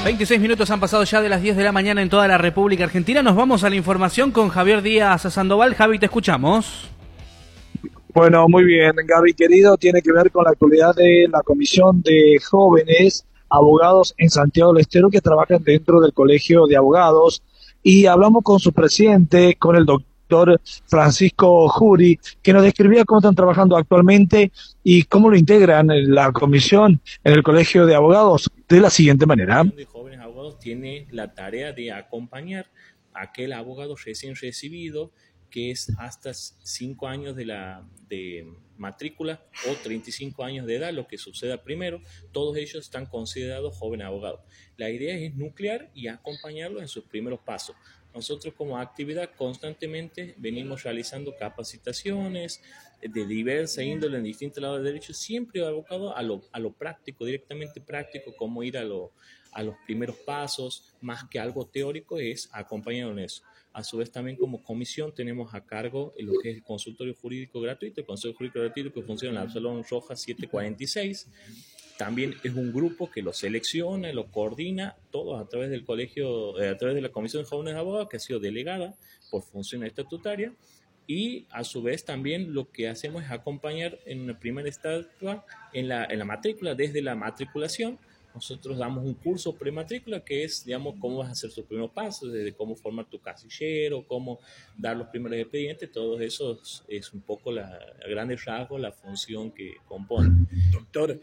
26 minutos han pasado ya de las 10 de la mañana en toda la República Argentina. Nos vamos a la información con Javier Díaz Sandoval. Javi, te escuchamos. Bueno, muy bien, Gaby, querido, tiene que ver con la actualidad de la Comisión de Jóvenes Abogados en Santiago del Estero que trabajan dentro del Colegio de Abogados, y hablamos con su presidente, con el doctor Francisco Juri, que nos describía cómo están trabajando actualmente y cómo lo integran en la comisión en el Colegio de Abogados de la siguiente manera. La Comisión de Jóvenes Abogados tiene la tarea de acompañar a aquel abogado recién recibido que es hasta 5 años de matrícula o 35 años de edad, lo que suceda primero. Todos ellos están considerados jóvenes abogados. La idea es nuclear y acompañarlos en sus primeros pasos. Nosotros como actividad constantemente venimos realizando capacitaciones de diversa índole en distintos lados del derecho, siempre abocado a lo práctico, directamente práctico, cómo ir a los primeros pasos, más que algo teórico, es acompañar en eso. A su vez también como comisión tenemos a cargo lo que es el consultorio jurídico gratuito, el consultorio jurídico gratuito que funciona en la Salón Roja 746. También es un grupo que lo selecciona, lo coordina, todos a través del colegio, a través de la Comisión de Jóvenes Abogados, que ha sido delegada por función estatutaria, y a su vez también lo que hacemos es acompañar en una primera etapa en la matrícula, desde la matriculación. Nosotros damos un curso prematrícula que es, digamos, cómo vas a hacer tus primeros pasos, desde cómo formar tu casillero, cómo dar los primeros expedientes, todo eso es un poco a grandes rasgos la función que compone. Doctor,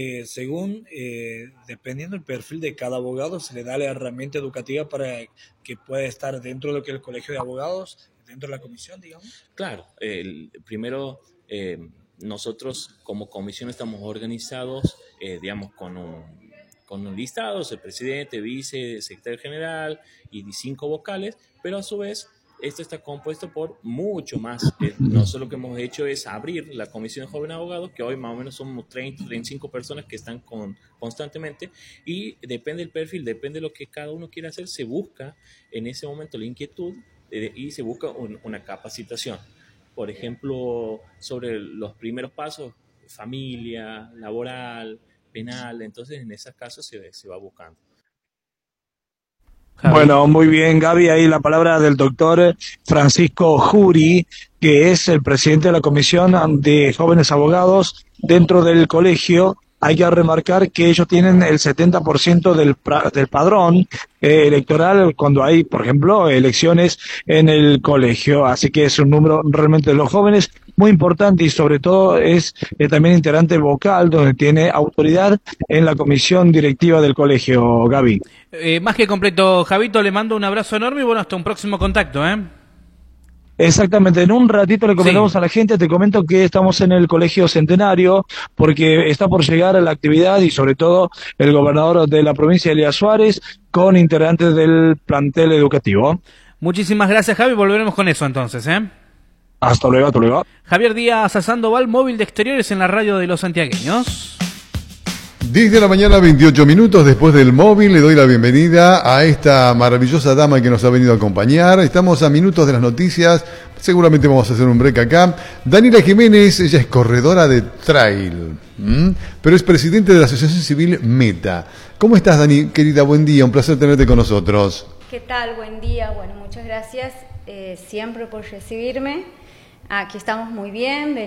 dependiendo del perfil de cada abogado, se le da la herramienta educativa para que pueda estar dentro de lo que es el Colegio de Abogados, dentro de la comisión, digamos. Claro, primero nosotros como comisión estamos organizados, digamos, con un listado, el presidente, vice, secretario general y 5 vocales, pero a su vez esto está compuesto por mucho más. Nosotros lo que hemos hecho es abrir la Comisión de Jóvenes Abogados, que hoy más o menos somos 30, 35 personas que están constantemente, y depende del perfil, depende de lo que cada uno quiera hacer, se busca en ese momento la inquietud y se busca una capacitación. Por ejemplo, sobre los primeros pasos, familia, laboral, penal, entonces en esos casos se va buscando. Bueno, muy bien, Gaby, ahí la palabra del doctor Francisco Juri, que es el presidente de la Comisión de Jóvenes Abogados dentro del colegio. Hay que remarcar que ellos tienen el 70% del padrón electoral cuando hay, por ejemplo, elecciones en el colegio. Así que es un número realmente de los jóvenes muy importante, y sobre todo es también integrante vocal, donde tiene autoridad en la comisión directiva del colegio. Gaby. Más que completo, Javito, le mando un abrazo enorme y bueno, hasta un próximo contacto, ¿eh? Exactamente, en un ratito le comentamos a la gente, te comento que estamos en el Colegio Centenario porque está por llegar a la actividad y sobre todo el gobernador de la provincia, Elías Suárez, con integrantes del plantel educativo. Muchísimas gracias, Javi, volveremos con eso entonces, ¿eh? Hasta luego, hasta luego. Javier Díaz Sandoval, móvil de exteriores en la radio de los santiagueños. 10 de la mañana, 28 minutos después del móvil, le doy la bienvenida a esta maravillosa dama que nos ha venido a acompañar. Estamos a minutos de las noticias, seguramente vamos a hacer un break acá. Daniela Jiménez, ella es corredora de trail, pero es presidente de la Asociación Civil Meta. ¿Cómo estás, Dani, querida? Buen día, un placer tenerte con nosotros. ¿Qué tal? Buen día, bueno, muchas gracias siempre por recibirme. Aquí estamos muy bien.